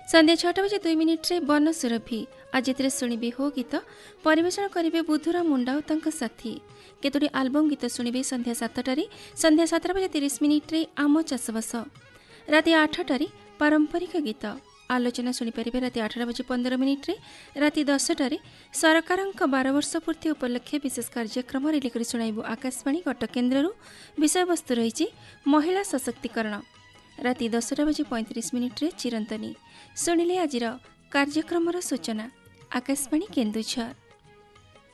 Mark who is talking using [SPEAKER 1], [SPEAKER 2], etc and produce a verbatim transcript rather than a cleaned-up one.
[SPEAKER 1] संध्या छटा बजे दुई मिनिट्रे बन सुरभि आज शुणिबे हो गीत परिवेषण करेंगे बुधुरा मुंडा और तांका साथी। केतोटी आलबम गीत शुणिबे संध्या सातटारे संध्या सातटा बजे तीस मिनिट्रे आम चाषबास। राति आठटारे पारंपरिक गीत आलोचना शुणिपारे राति आठटा बजे पंदर मिनिट्रे। राति दसटारे सरकारंक बार वर्ष पूर्ति उपलक्षे विशेष कार्यक्रम रिले करी शुणाइबु आकाशवाणी कटक केन्द्ररू। विषय वस्तु रही महिला सशक्तिकरण। राति दसटा बजे पैंतीस मिनिट्रे चिरंतनी शुणिले आजिर कार्यक्रमर सूचना आकाशवाणी केन्दुझर।